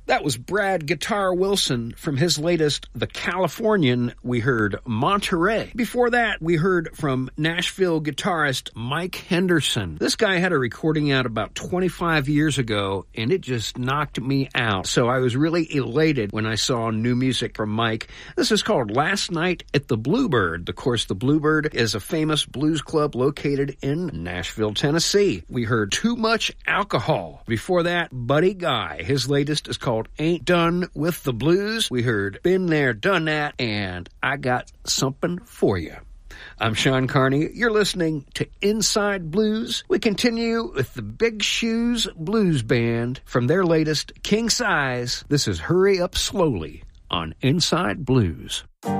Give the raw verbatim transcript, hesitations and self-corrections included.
That was Brad Guitar Wilson from his latest, The Californian. We heard Monterey. Before that, we heard from Nashville guitarist Mike Henderson. This guy had a recording out about twenty-five years ago, and it just knocked me out. So I was really elated when I saw new music from Mike. This is called Last Night at the Bluebird. Of course, the Bluebird is a famous blues club located in Nashville, Tennessee. We heard Too Much Alcohol. Before that, Buddy Guy. His latest is called Ain't Done with the Blues. We heard Been There, Done That, and I Got Something for You. I'm Sean Carney. You're listening to Inside Blues. We continue with the Big Shoes Blues Band from their latest, King Size. This is Hurry Up Slowly on Inside Blues.